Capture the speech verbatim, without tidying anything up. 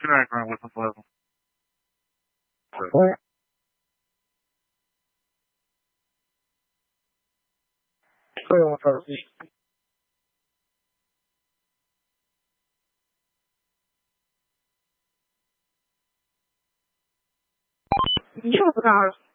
Good night, Grant. With the pleasant. What? Put on first. You